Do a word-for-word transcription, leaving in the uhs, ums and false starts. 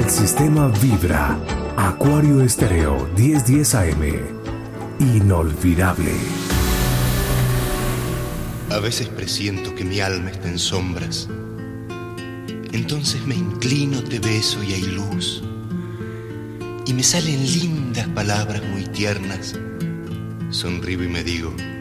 sistema vibra. Acuario Estéreo diez diez A M. Inolvidable. A veces presiento que mi alma está en sombras. Entonces me inclino, te beso y hay luz. Y me salen lindas palabras muy tiernas. Sonrío y me digo: